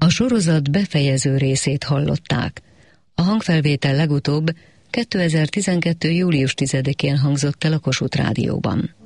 A sorozat befejező részét hallották. A hangfelvétel legutóbb 2012. július 10-én hangzott el a Kossuth Rádióban.